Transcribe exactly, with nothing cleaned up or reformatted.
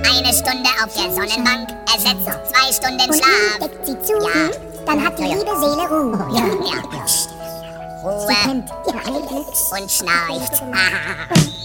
Eine Stunde auf der Sonnenbank ersetzt zwei Stunden Und Schlaf. nun deckt sie zu, Ja. hm? Dann hat die Ja, ja. liebe Seele Ruhe. Ja, ja. Sie Ruhe pennt. Ja, eigentlich. und schnarcht.